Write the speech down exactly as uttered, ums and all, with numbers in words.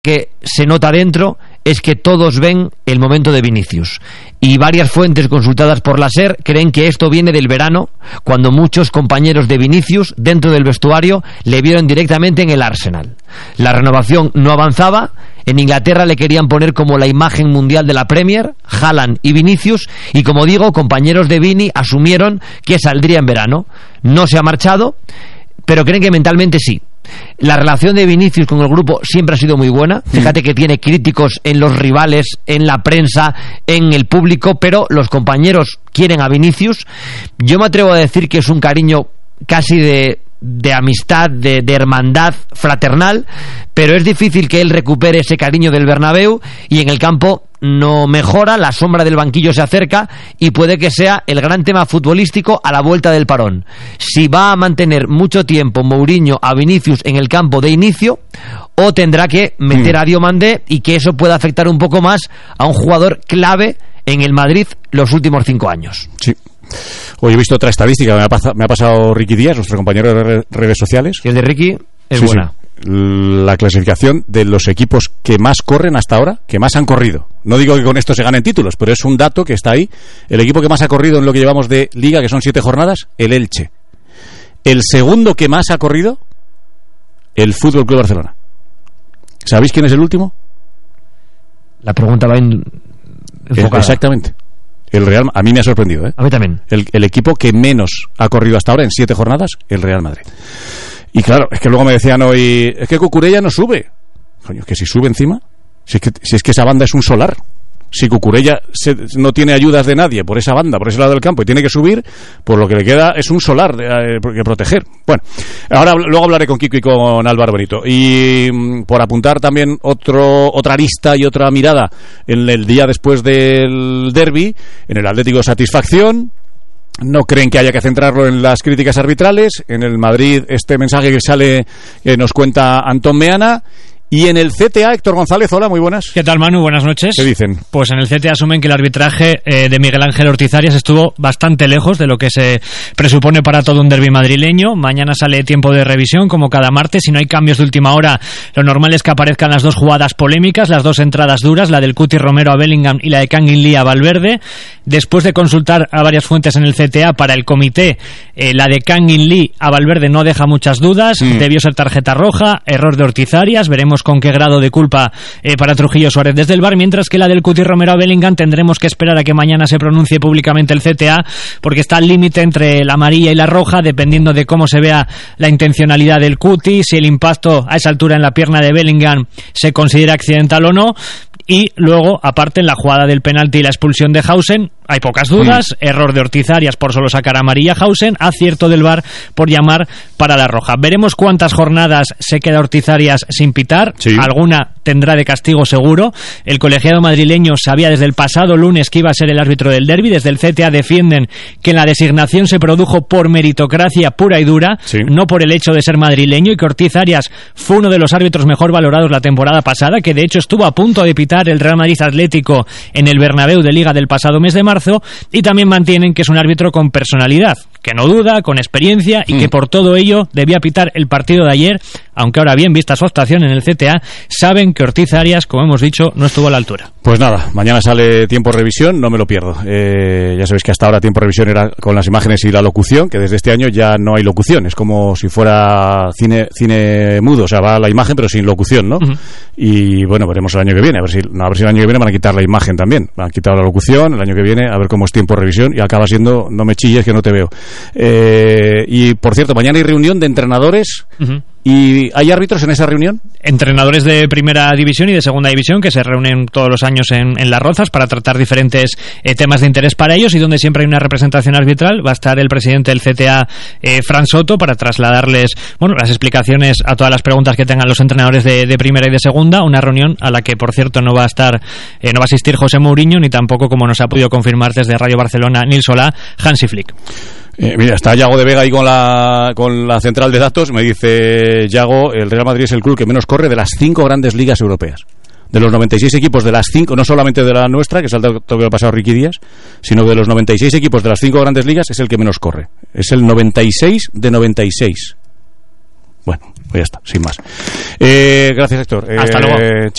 que se nota dentro es que todos ven el momento de Vinicius, y varias fuentes consultadas por la SER creen que esto viene del verano, cuando muchos compañeros de Vinicius dentro del vestuario le vieron directamente en el Arsenal. La renovación no avanzaba. En Inglaterra le querían poner como la imagen mundial de la Premier, Haaland y Vinicius, y como digo, compañeros de Vini asumieron que saldría en verano. No se ha marchado, pero creen que mentalmente sí. La relación de Vinicius con el grupo siempre ha sido muy buena. Fíjate que tiene críticos en los rivales, en la prensa, en el público, pero los compañeros quieren a Vinicius. Yo me atrevo a decir que es un cariño casi de, de amistad, de, de hermandad fraternal, pero es difícil que él recupere ese cariño del Bernabéu, y en el campo no mejora, la sombra del banquillo se acerca, y puede que sea el gran tema futbolístico a la vuelta del parón. Si va a mantener mucho tiempo Mourinho a Vinicius en el campo de inicio, o tendrá que meter a Diomandé, y que eso pueda afectar un poco más a un jugador clave en el Madrid los últimos cinco años. Sí. Hoy he visto otra estadística, me ha, pasado, me ha pasado Ricky Díaz, nuestro compañero de redes sociales. Y el de Ricky es sí, buena. Sí. La clasificación de los equipos que más corren hasta ahora, que más han corrido. No digo que con esto se ganen títulos, pero es un dato que está ahí. El equipo que más ha corrido en lo que llevamos de Liga, que son siete jornadas, el Elche. El segundo que más ha corrido, el Fútbol Club Barcelona. ¿Sabéis quién es el último? La pregunta va en... enfocada. Exactamente. El Real, a mí me ha sorprendido, ¿eh? A mí también. El, el equipo que menos ha corrido hasta ahora en siete jornadas, el Real Madrid. Y claro, es que luego me decían hoy, es que Cucurella no sube. Coño, que si sube encima, si es que, si es que esa banda es un solar. Si Cucurella se, no tiene ayudas de nadie por esa banda, por ese lado del campo, y tiene que subir, pues lo que le queda es un solar eh, que proteger. Bueno, ahora luego hablaré con Kiko y con Álvaro Benito. Y mm, por apuntar también otro otra lista y otra mirada en el día después del derbi, en el Atlético satisfacción. No creen que haya que centrarlo en las críticas arbitrales. En el Madrid, este mensaje que sale, que nos cuenta Antón Meana. Y en el C T A, Héctor González, hola, muy buenas. ¿Qué tal, Manu? Buenas noches. ¿Qué dicen? Pues en el C T A asumen que el arbitraje eh, de Miguel Ángel Ortiz Arias estuvo bastante lejos de lo que se presupone para todo un derbi madrileño. Mañana sale tiempo de revisión, como cada martes. Si no hay cambios de última hora, lo normal es que aparezcan las dos jugadas polémicas, las dos entradas duras, la del Cuti Romero a Bellingham y la de Kangin Lee a Valverde. Después de consultar a varias fuentes en el C T A, para el comité, eh, la de Kangin Lee a Valverde no deja muchas dudas. Mm. Debió ser tarjeta roja, error de Ortiz Arias. Veremos con qué grado de culpa eh, para Trujillo Suárez desde el V A R, mientras que la del Cuti Romero a Bellingham tendremos que esperar a que mañana se pronuncie públicamente el C T A, porque está al límite entre la amarilla y la roja, dependiendo de cómo se vea la intencionalidad del Cuti, si el impacto a esa altura en la pierna de Bellingham se considera accidental o no. Y luego, aparte, en la jugada del penalti y la expulsión de Hausen, hay pocas dudas. Sí. Error de Ortiz Arias por solo sacar amarilla a Hausen, acierto del V A R por llamar para la roja. Veremos cuántas jornadas se queda Ortiz Arias sin pitar. Sí. Alguna tendrá de castigo seguro. El colegiado madrileño sabía desde el pasado lunes que iba a ser el árbitro del derbi. Desde el C T A defienden que la designación se produjo por meritocracia pura y dura, sí. no por el hecho de ser madrileño, y que Ortiz Arias fue uno de los árbitros mejor valorados la temporada pasada, que de hecho estuvo a punto de pitar el Real Madrid Atlético en el Bernabéu de Liga del pasado mes de marzo. Y también mantienen que es un árbitro con personalidad, que no duda, con experiencia, y mm. que por todo ello debía pitar el partido de ayer, aunque ahora bien, vista su actuación en el C T A, saben que Ortiz Arias, como hemos dicho, no estuvo a la altura. Pues nada, mañana sale tiempo revisión, no me lo pierdo. Eh, ya sabéis que hasta ahora tiempo revisión era con las imágenes y la locución, que desde este año ya no hay locución, es como si fuera cine cine mudo, o sea, va la imagen pero sin locución, ¿no? Uh-huh. Y bueno, veremos el año que viene, a ver si no, a ver si el año que viene van a quitar la imagen también, van a quitar la locución, el año que viene a ver cómo es tiempo revisión, y acaba siendo no me chilles que no te veo. Eh, y por cierto, mañana hay reunión de entrenadores. Uh-huh. ¿Y hay árbitros en esa reunión? Entrenadores de primera división y de segunda división que se reúnen todos los años en, en Las Rozas para tratar diferentes eh, temas de interés para ellos, y donde siempre hay una representación arbitral. Va a estar el presidente del C T A, eh, Fran Soto, para trasladarles bueno las explicaciones a todas las preguntas que tengan los entrenadores de, de primera y de segunda. Una reunión a la que, por cierto, no va a estar eh, no va a asistir José Mourinho, ni tampoco, como nos ha podido confirmar desde Radio Barcelona Nils Solá, Hansi Flick. Eh, mira, está Yago de Vega ahí con la con la central de datos. Me dice Yago, el Real Madrid es el club que menos corre de las cinco grandes ligas europeas. De los noventa y seis equipos de las cinco, no solamente de la nuestra, que es el dato que ha pasado Ricky Díaz, sino de los noventa y seis equipos de las cinco grandes ligas es el que menos corre. Es el noventa y seis de noventa y seis. Bueno, Pues ya está, sin más. Eh, gracias, Héctor. Hasta eh, luego. Chao.